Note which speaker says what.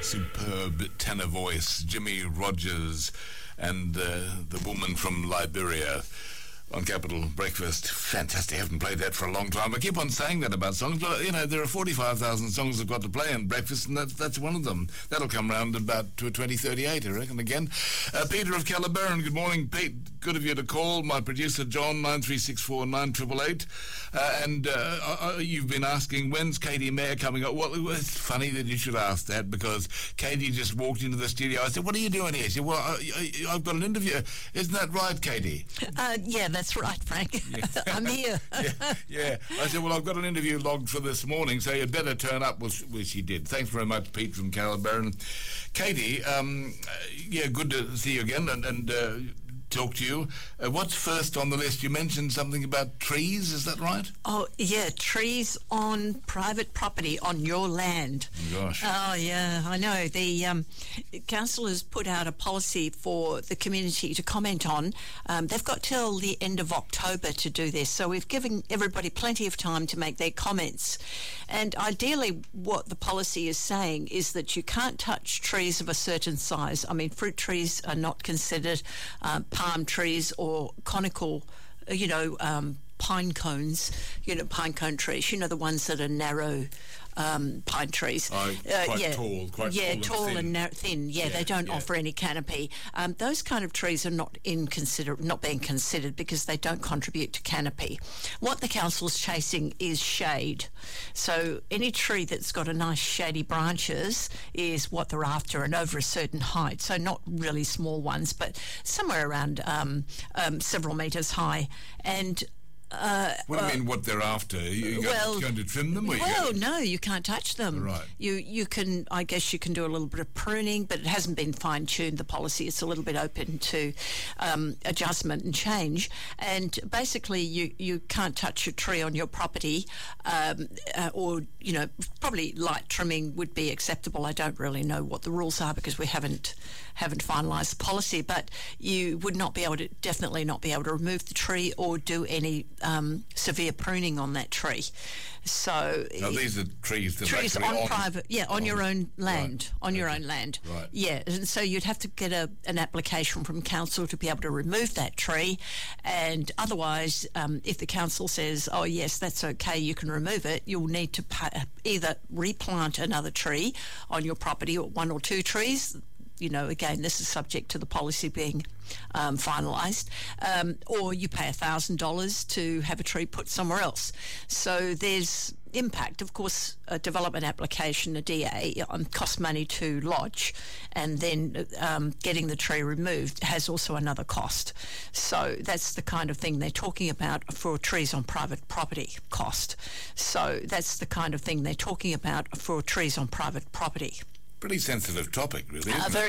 Speaker 1: superb tenor voice, Jimmy Rogers, and the woman from Liberia on Capital Breakfast. Fantastic. I haven't played that for a long time. I keep on saying that about songs, but, you know, there are 45,000 songs I've got to play on Breakfast, and that's one of them. That'll come round about 2038, I reckon, again. Peter of Calabaron, good morning, Pete. Good of you to call. My producer, John, 9364 9888. And you've been asking, when's Katie Mayer coming up? Well, it's funny that you should ask that, because Katie just walked into the studio. I said, what are you doing here? She said, well, I've got an interview. Isn't that right, Katie?
Speaker 2: Yeah, that's right, Frank.
Speaker 1: Yeah.
Speaker 2: I'm here.
Speaker 1: yeah. I said, well, I've got an interview logged for this morning, so you'd better turn up, which she did. Thanks very much, Pete from Calabaron. Katie, good to see you again and talk to you. What's first on the list? You mentioned something about trees, is that right?
Speaker 2: Oh, yeah, trees on private property on your land.
Speaker 1: Gosh.
Speaker 2: Oh, yeah, I know. The council has put out a policy for the community to comment on. They've got till the end of October to do this, so we've given everybody plenty of time to make their comments. And ideally, what the policy is saying is that you can't touch trees of a certain size. I mean, fruit trees are not considered, palm trees or conical, pine cones, pine cone trees, the ones that are narrow pine trees.
Speaker 1: Quite
Speaker 2: tall and thin. Yeah, they don't offer any canopy. Those kind of trees are not being considered because they don't contribute to canopy. What the council's chasing is shade. So any tree that's got a nice shady branches is what they're after, and over a certain height. So not really small ones, but somewhere around several metres high. And
Speaker 1: what do you mean what they're after? You're going to trim them?
Speaker 2: No, you can't touch them.
Speaker 1: Right.
Speaker 2: You can, I guess you can do a little bit of pruning, but it hasn't been fine-tuned, the policy. It's a little bit open to adjustment and change. And basically you can't touch a tree on your property, or, probably light trimming would be acceptable. I don't really know what the rules are because we haven't finalised the policy, but you would definitely not be able to remove the tree or do any severe pruning on that tree. So
Speaker 1: now these are trees that
Speaker 2: trees
Speaker 1: on
Speaker 2: private, on your own land,
Speaker 1: right.
Speaker 2: Your own land.
Speaker 1: Right.
Speaker 2: Yeah, and so you'd have to get an application from council to be able to remove that tree, and otherwise, if the council says, "Oh yes, that's okay, you can remove it," you'll need to either replant another tree on your property, or one or two trees. Again, this is subject to the policy being finalised, or you pay $1,000 to have a tree put somewhere else. So there's impact. Of course, a development application, a DA, costs money to lodge, and then getting the tree removed has also another cost. So that's the kind of thing they're talking about for trees on private property cost. So that's the kind of thing they're talking about for trees on private property.
Speaker 1: Pretty sensitive topic, really, isn't it?
Speaker 2: Very